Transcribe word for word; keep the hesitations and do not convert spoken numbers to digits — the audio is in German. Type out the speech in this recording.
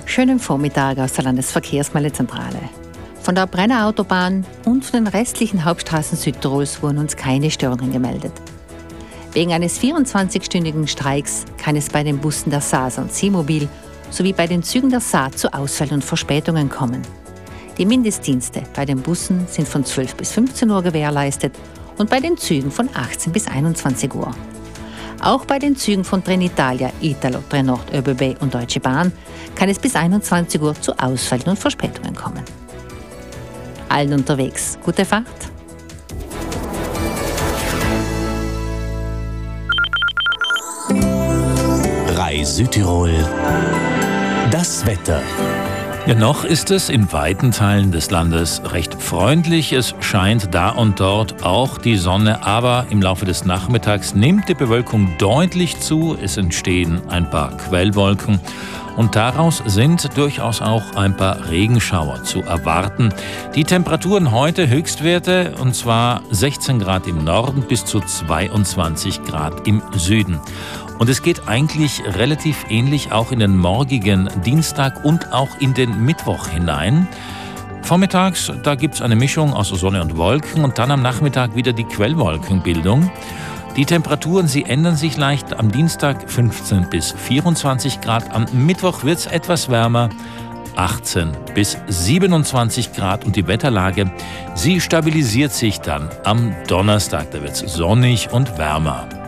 Schönen Vormittag aus der Landesverkehrsmeldezentrale. Von der Brenner Autobahn und von den restlichen Hauptstraßen Südtirols wurden uns keine Störungen gemeldet. Wegen eines vierundzwanzigstündigen Streiks kann es bei den Bussen der S A S und Seemobil sowie bei den Zügen der S A zu Ausfällen und Verspätungen kommen. Die Mindestdienste bei den Bussen sind von zwölf bis fünfzehn Uhr gewährleistet und bei den Zügen von achtzehn bis einundzwanzig Uhr. Auch bei den Zügen von Trenitalia, Italo, Trenord, ÖBB und Deutsche Bahn kann es bis einundzwanzig Uhr zu Ausfällen und Verspätungen kommen. Allen unterwegs gute Fahrt. Reis Südtirol. Das Wetter. Ja, noch ist es in weiten Teilen des Landes recht freundlich. Es scheint da und dort auch die Sonne, aber im Laufe des Nachmittags nimmt die Bewölkung deutlich zu. Es entstehen ein paar Quellwolken und daraus sind durchaus auch ein paar Regenschauer zu erwarten. Die Temperaturen heute Höchstwerte, und zwar sechzehn Grad im Norden bis zu zweiundzwanzig Grad im Süden. Und es geht eigentlich relativ ähnlich auch in den morgigen Dienstag und auch in den Mittwoch hinein. Vormittags, da gibt es eine Mischung aus Sonne und Wolken und dann am Nachmittag wieder die Quellwolkenbildung. Die Temperaturen, sie ändern sich leicht. Am Dienstag fünfzehn bis vierundzwanzig Grad, am Mittwoch wird es etwas wärmer, achtzehn bis siebenundzwanzig Grad, und die Wetterlage, sie stabilisiert sich dann am Donnerstag. Da wird es sonnig und wärmer.